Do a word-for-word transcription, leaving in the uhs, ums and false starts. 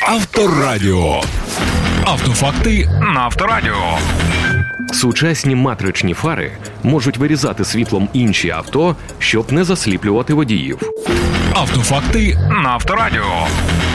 Авторадіо. Автофакти на Авторадіо. Сучасні матричні фари можуть вирізати світлом інші авто, щоб не засліплювати водіїв. Автофакти на Авторадіо.